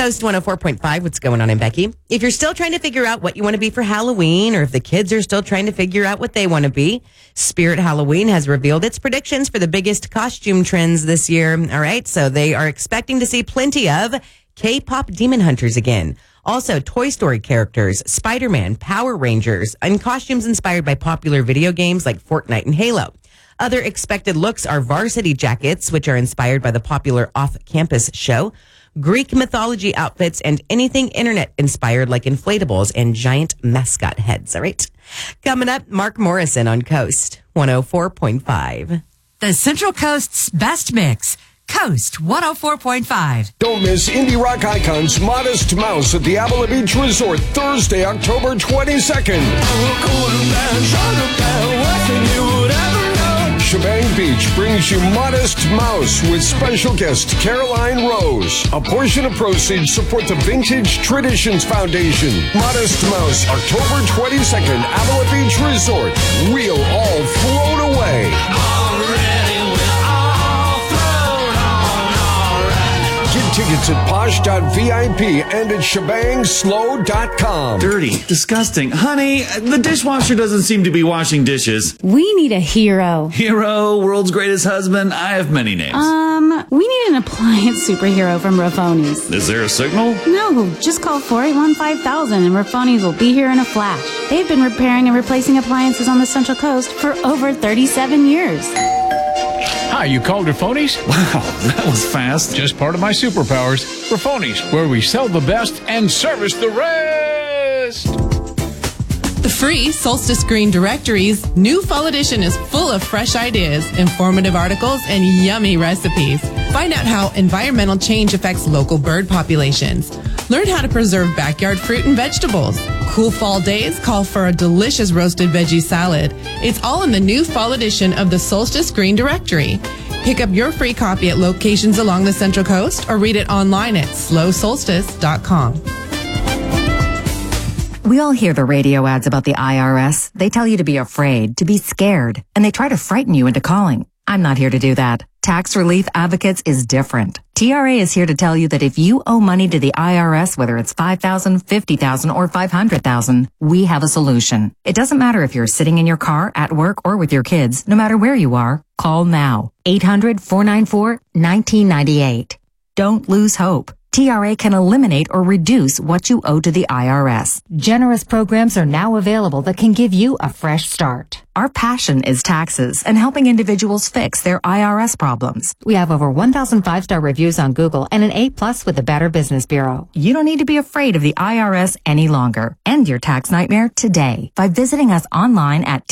Coast 104.5, what's going on? I'm Becky. If you're still trying to figure out what you want to be for Halloween, or if the kids are still trying to figure out what they want to be, Spirit Halloween has revealed its predictions for the biggest costume trends this year. All right, so they are expecting to see plenty of K-pop demon hunters again. Also, Toy Story characters, Spider-Man, Power Rangers, and costumes inspired by popular video games like Fortnite and Halo. Other expected looks are varsity jackets, which are inspired by the popular off-campus show, Greek mythology outfits, and anything internet-inspired like inflatables and giant mascot heads. All right. Coming up, Mark Morrison on Coast 104.5. The Central Coast's best mix. Coast 104.5. Don't miss indie rock icons Modest Mouse at the Avila Beach Resort Thursday, October 22nd. Shebang Beach brings you Modest Mouse with special guest Caroline Rose. A portion of proceeds support the Vintage Traditions Foundation. Modest Mouse, October 22nd, Avila Beach Resort. We'll all float away. Tickets at posh.vip and at shebangslow.com. Dirty, disgusting. Honey, the dishwasher doesn't seem to be washing dishes. We need a hero. Hero, world's greatest husband. I have many names. We need an appliance superhero from Raffoni's. Is there a signal? No, just call 481-5000 and Raffoni's will be here in a flash. They've been repairing and replacing appliances on the Central Coast for over 37 years. Hi, you called Raffoni's? Wow, that was fast. Just part of my superpowers. Raffoni's, where we sell the best and service the rest. The free Solstice Green Directory's new fall edition is full of fresh ideas, informative articles, and yummy recipes. Find out how environmental change affects local bird populations. Learn how to preserve backyard fruit and vegetables. Cool fall days call for a delicious roasted veggie salad. It's all in the new fall edition of the Solstice Green Directory. Pick up your free copy at locations along the Central Coast or read it online at slowsolstice.com. We all hear the radio ads about the IRS. They tell you to be afraid, to be scared, and they try to frighten you into calling. I'm not here to do that. Tax Relief Advocates is different. TRA is here to tell you that if you owe money to the IRS, whether it's $5,000, $50,000, or $500,000, we have a solution. It doesn't matter if you're sitting in your car, at work, or with your kids. No matter where you are, call now. 800-494-1998. Don't lose hope. TRA can eliminate or reduce what you owe to the IRS. Generous programs are now available that can give you a fresh start. Our passion is taxes and helping individuals fix their IRS problems. We have over 1,000 5-star reviews on Google and an A+ with the Better Business Bureau. You don't need to be afraid of the IRS any longer. End your tax nightmare today by visiting us online at